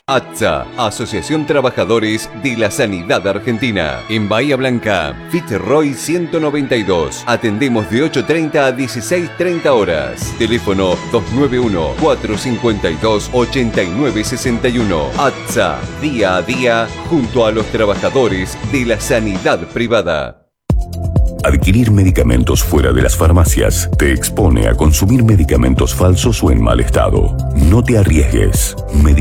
ATSA, Asociación Trabajadores de la Sanidad Argentina. En Bahía Blanca, Fitzroy 192. Atendemos de 8:30 a 16:30 horas. Teléfono 291-452-8961. ATSA, día a día, junto a los trabajadores de la sanidad privada. Adquirir medicamentos fuera de las farmacias te expone a consumir medicamentos falsos o en mal estado. No te arriesgues.